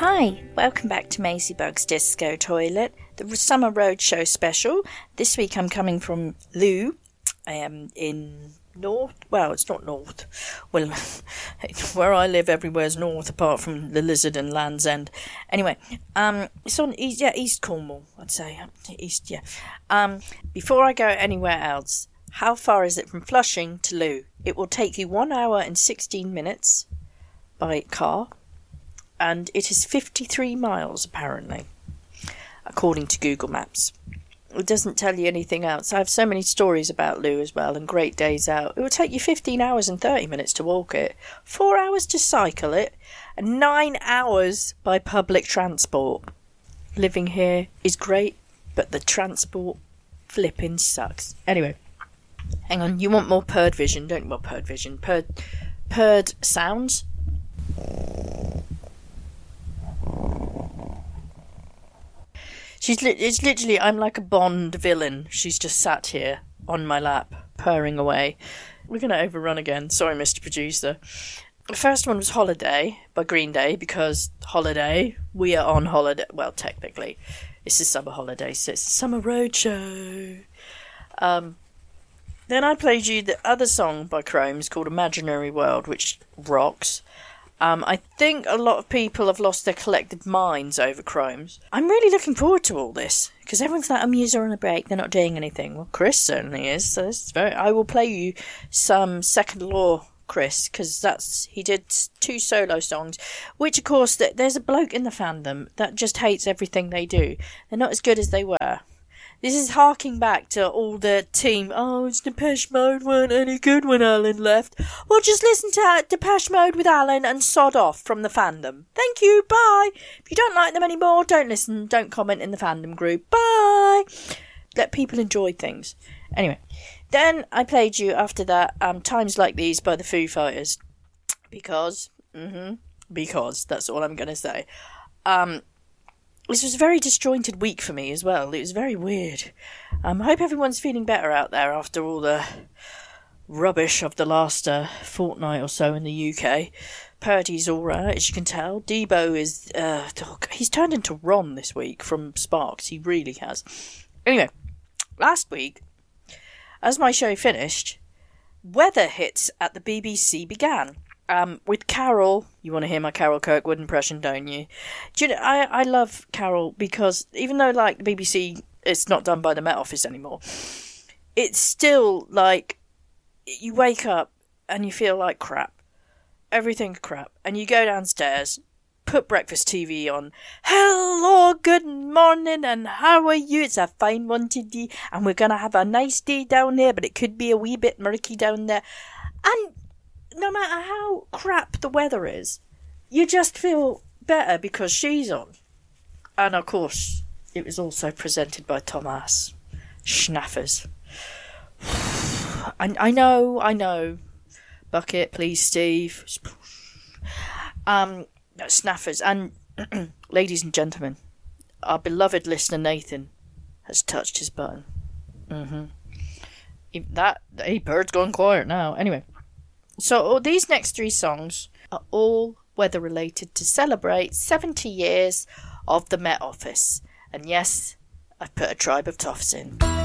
Hi, welcome back to Maisie Bug's Disco Toilet, the Summer Roadshow special. This week I'm coming from Looe, in north, well, it's not north, well, where I live everywhere's north apart from the Lizard and Land's End. Anyway, it's on East Cornwall, I'd say, east, yeah. Before I go anywhere else, how far is it from Flushing to Looe? It will take you 1 hour and 16 minutes by car. And it is 53 miles, apparently, according to Google Maps. It doesn't tell you anything else. I have so many stories about Looe as well, and great days out. It will take you 15 hours and 30 minutes to walk it, 4 hours to cycle it, and 9 hours by public transport. Living here is great, but the transport flipping sucks. Anyway, hang on, you want more purd vision, don't you? Well, purd vision. Purd sounds. It's literally, I'm like a Bond villain. She's just sat here on my lap, purring away. We're going to overrun again. Sorry, Mr. Producer. The first one was Holiday by Green Day, because holiday, we are on holiday. Well, technically, it's a summer holiday, so it's a summer roadshow. Then I played you the other song by Chromes called Imaginary World, which rocks. I think a lot of people have lost their collective minds over Chromes. I'm really looking forward to all this, because everyone's like, Muser on a break, they're not doing anything. Well, Chris certainly is, so this is I will play you some Second Law Chris, because he did 2 solo songs, which of course, there's a bloke in the fandom that just hates everything they do. They're not as good as they were. This is harking back to all the team, it's Depeche Mode weren't any good when Alan left. Well, just listen to Depeche Mode with Alan and sod off from the fandom. Thank you, bye. If you don't like them anymore, don't listen, don't comment in the fandom group. Bye. Let people enjoy things. Anyway, then I played you after that Times Like These by the Foo Fighters. Because that's all I'm going to say. This was a very disjointed week for me as well. It was very weird. I hope everyone's feeling better out there after all the rubbish of the last fortnight or so in the UK. Purdy's alright, as you can tell. Debo is... he's turned into Ron this week from Sparks. He really has. Anyway, last week, as my show finished, weather hits at the BBC began. With Carol, you want to hear my Carol Kirkwood impression, don't you? Do you know, I love Carol because even though, like, the BBC, it's not done by the Met Office anymore, it's still, like, you wake up and you feel like crap. Everything's crap. And you go downstairs, put breakfast TV on. Hello, good morning, and how are you? It's a fine one today, and we're going to have a nice day down there, but it could be a wee bit murky down there. And no matter how crap the weather is, you just feel better because she's on. And of course, it was also presented by Thomas Schnaffers. I know. Bucket, please, Steve. Snaffers. And ladies and gentlemen, our beloved listener Nathan has touched his button. Bird's gone quiet now. Anyway. So these next 3 songs are all weather related to celebrate 70 years of the Met Office. And yes, I've put a Tribe of Toffs in.